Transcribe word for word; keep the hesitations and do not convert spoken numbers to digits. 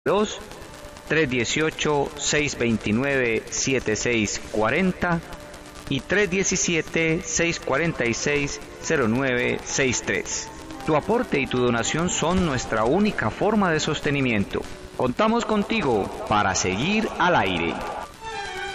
dos, tres uno ocho, seis dos nueve, siete seis cuatro cero y tres uno siete, seis cuatro seis, cero nueve seis tres. Tu aporte y tu donación son nuestra única forma de sostenimiento. Contamos contigo para seguir al aire.